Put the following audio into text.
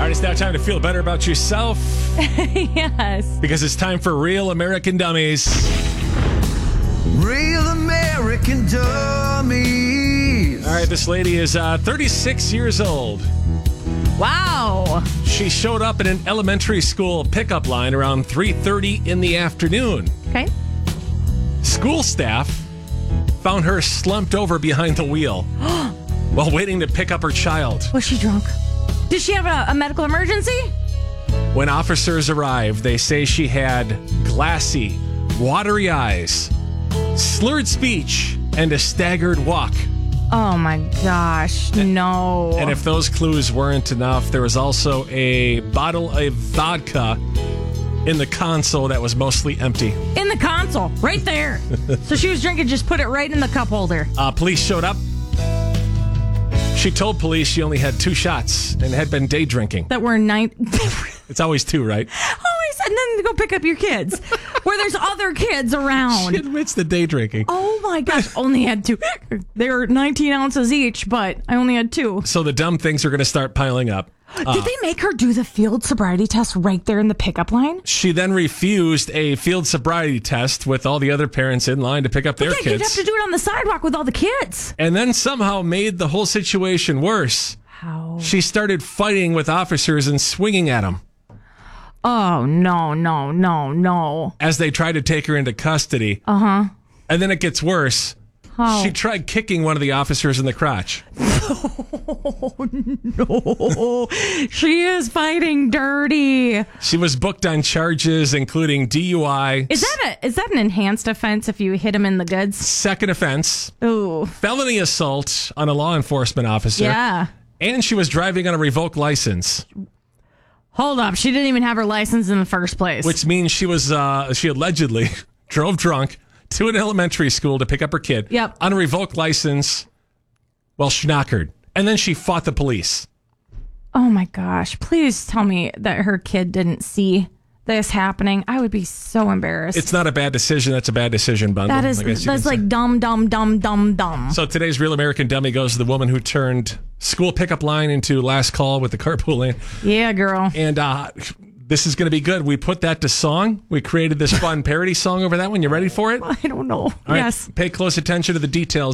right, it's now time to feel better about yourself. Yes. Because it's time for Real American Dummies. Real American Dummies. All right, this lady is 36 years old. Wow. She showed up in an elementary school pickup line around 3:30 in the afternoon. Okay. School staff found her slumped over behind the wheel while waiting to pick up her child. Was she drunk? Did she have a medical emergency? When officers arrived, they say she had glassy, watery eyes, slurred speech, and a staggered walk. Oh my gosh, no. And if those clues weren't enough, there was also a bottle of vodka in the console that was mostly empty. In the console, right there. So she was drinking, just put it right in the cup holder. Police showed up. She told police she only had 2 shots and had been day drinking. That were 9. It's always 2, right? Always, and then go pick up your kids where there's other kids around. She admits the day drinking. Oh my gosh, only had 2. They were 19 ounces each, but I only had 2. So the dumb things are going to start piling up. Did they make her do the field sobriety test right there in the pickup line? She then refused a field sobriety test with all the other parents in line to pick up their Yeah, kids. you'd have to do it on the sidewalk with all the kids. And then somehow made the whole situation worse. How? She started fighting with officers and swinging at them Oh, no. as they tried to take her into custody. Uh-huh. And then it gets worse. How? She tried kicking one of the officers in the crotch. No. She is fighting dirty. She was booked on charges including DUI. Is that an enhanced offense if you hit him in the goods? Second offense, Ooh. felony assault on a law enforcement officer. Yeah. And she was driving on a revoked license, Hold up. She didn't even have her license in the first place. which means she allegedly drove drunk to an elementary school to pick up her kid. Yep. On a revoked license while schnockered. And then she fought the police. Oh my gosh. Please tell me that her kid didn't see this happening. I would be so embarrassed. It's not a bad decision. That's a bad decision, Bundle. That is, I guess you that's can say. like dumb. So today's Real American Dummy goes to the woman who turned school pickup line into last call with the carpool lane. Yeah, girl. And this is going to be good. We put that to song. We created this fun parody song over that one. You ready for it? I don't know. All right, Yes. pay close attention to the details.